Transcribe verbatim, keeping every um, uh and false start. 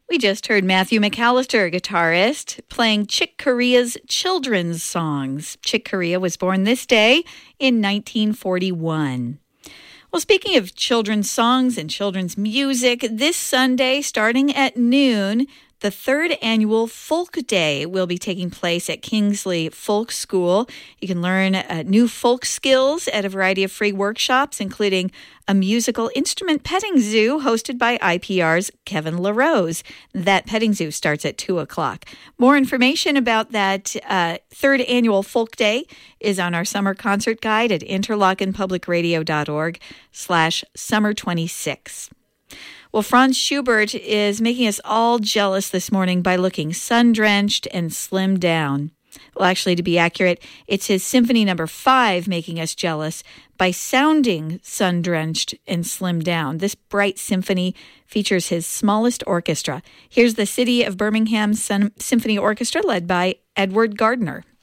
We just heard Matthew McAllister, guitarist, playing Chick Corea's children's songs. Chick Corea was born this day in nineteen forty-one. Well, speaking of children's songs and children's music, this Sunday, starting at noon, the third annual Folk Day will be taking place at Kingsley Folk School. You can learn uh, new folk skills at a variety of free workshops, including a musical instrument petting zoo hosted by I P R's Kevin LaRose. That petting zoo starts at two o'clock. More information about that uh, third annual Folk Day is on our summer concert guide at interlockenpublicradio.org slash summer 26. Well, Franz Schubert is making us all jealous this morning by looking sun-drenched and slimmed down. Well, actually, to be accurate, it's his Symphony Number Five making us jealous by sounding sun-drenched and slimmed down. This bright symphony features his smallest orchestra. Here's the City of Birmingham Symphony Orchestra led by Edward Gardner.